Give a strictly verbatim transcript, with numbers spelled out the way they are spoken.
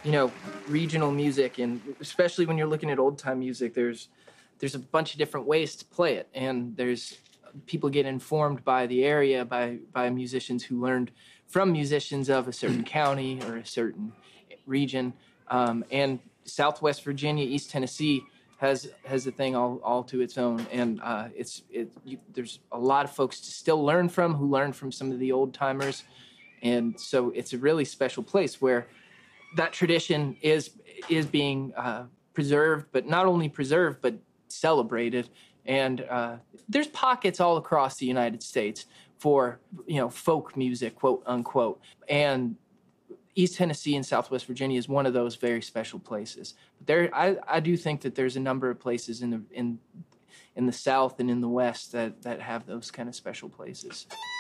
you know, regional music, and especially when you're looking at old time music, there's there's a bunch of different ways to play it, and there's people get informed by the area, by by musicians who learned from musicians of a certain county or a certain region, um, and Southwest Virginia, East Tennessee has has a thing all, all to its own, and uh, it's it. You, there's a lot of folks to still learn from who learned from some of the old timers, and so it's a really special place where that tradition is is being uh, preserved, but not only preserved but celebrated. And uh, there's pockets all across the United States for, you know, folk music, quote unquote, and East Tennessee and Southwest Virginia is one of those very special places. But there, I, I do think that there's a number of places in the in in the South and in the West that that have those kind of special places.